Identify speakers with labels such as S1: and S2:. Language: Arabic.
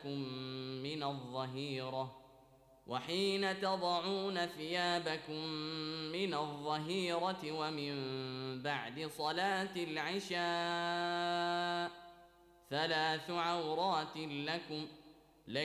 S1: ثيابكم من الظهيرة وحين تضعون ثيابكم من الظهيرة ومن بعد صلاة العشاء 3 عورات لكم